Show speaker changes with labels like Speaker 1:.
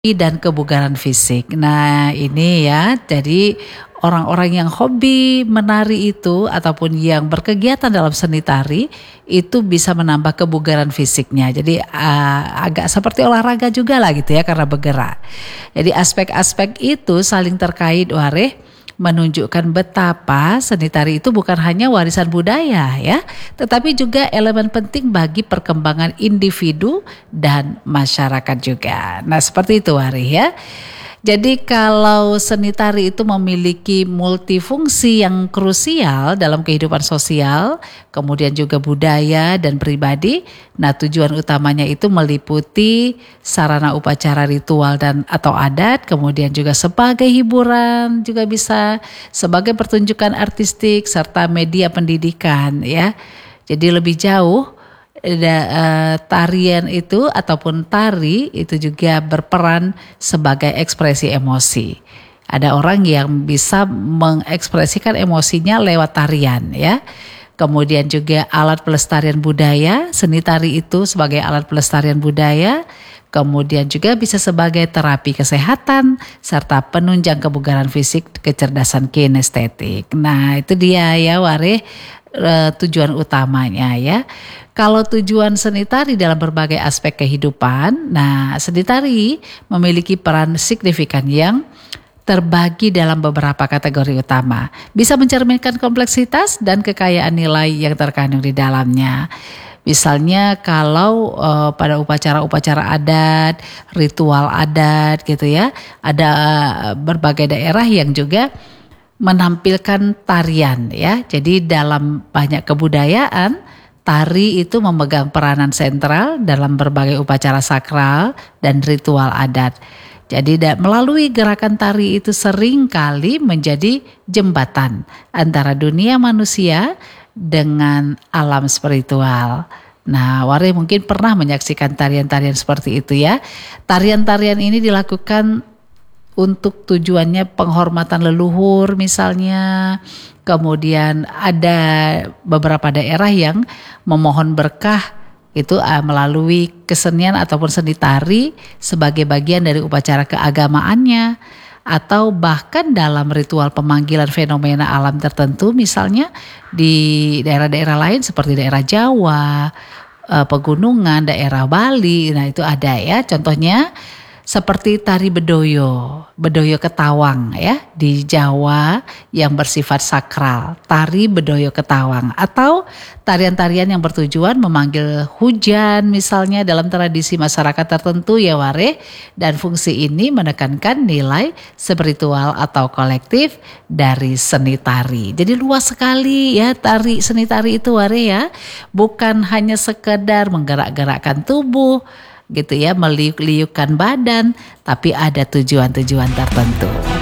Speaker 1: dan kebugaran fisik. Nah, ini ya, jadi orang-orang yang hobi menari itu ataupun yang berkegiatan dalam seni tari itu bisa menambah kebugaran fisiknya. Jadi agak seperti olahraga juga lah gitu ya karena bergerak. Jadi aspek-aspek itu saling terkait menunjukkan betapa seni tari itu bukan hanya warisan budaya ya, tetapi juga elemen penting bagi perkembangan individu dan masyarakat juga. Nah, seperti itu Wari ya. Jadi kalau seni tari itu memiliki multifungsi yang krusial dalam kehidupan sosial, kemudian juga budaya dan pribadi. Nah, tujuan utamanya itu meliputi sarana upacara ritual dan atau adat, kemudian juga sebagai hiburan, juga bisa sebagai pertunjukan artistik serta media pendidikan ya. Jadi lebih jauh tarian itu ataupun tari itu juga berperan sebagai ekspresi emosi. Ada orang yang bisa mengekspresikan emosinya lewat tarian ya. Kemudian juga alat pelestarian budaya, seni tari itu sebagai alat pelestarian budaya. Kemudian juga bisa sebagai terapi kesehatan serta penunjang kebugaran fisik, kecerdasan kinestetik. Nah, itu dia ya Wari, tujuan utamanya ya. Kalau tujuan seni tari dalam berbagai aspek kehidupan, nah seni tari memiliki peran signifikan yang terbagi dalam beberapa kategori utama. Bisa mencerminkan kompleksitas dan kekayaan nilai yang terkandung di dalamnya. Misalnya kalau pada upacara-upacara adat, ritual adat gitu ya, ada berbagai daerah yang juga menampilkan tarian ya. Jadi dalam banyak kebudayaan, tari itu memegang peranan sentral dalam berbagai upacara sakral dan ritual adat. Jadi melalui gerakan tari itu sering kali menjadi jembatan antara dunia manusia dengan alam spiritual. Nah, Wari mungkin pernah menyaksikan tarian-tarian seperti itu ya. Tarian-tarian ini dilakukan untuk tujuannya penghormatan leluhur misalnya. Kemudian ada beberapa daerah yang memohon berkah itu melalui kesenian ataupun seni tari sebagai bagian dari upacara keagamaannya, atau bahkan dalam ritual pemanggilan fenomena alam tertentu misalnya di daerah-daerah lain seperti daerah Jawa, pegunungan, daerah Bali. Nah, itu ada ya, contohnya seperti tari bedoyo ketawang ya di Jawa yang bersifat sakral, tari bedoyo ketawang, atau tarian-tarian yang bertujuan memanggil hujan misalnya dalam tradisi masyarakat tertentu ya Ware, dan fungsi ini menekankan nilai spiritual atau kolektif dari seni tari. Jadi luas sekali ya seni tari itu Ware ya, bukan hanya sekedar menggerak-gerakkan tubuh gitu ya, meliuk-liukkan badan, tapi ada tujuan-tujuan tertentu.